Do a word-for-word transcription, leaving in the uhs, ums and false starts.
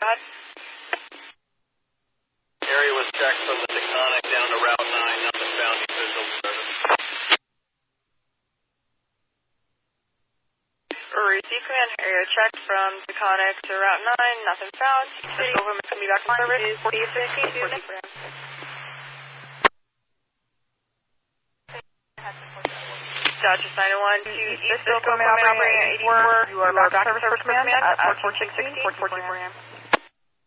Area was checked from the Taconic down to Route nine, nothing found, visual service. Receive command, area checked from Taconic to Route nine, nothing found. City over, can be back in service. forty fifty. Dodge ninety-one to East Cisco, operating at eighty-four. You are back in service for command at fourteen sixteen, fourteen forty-four.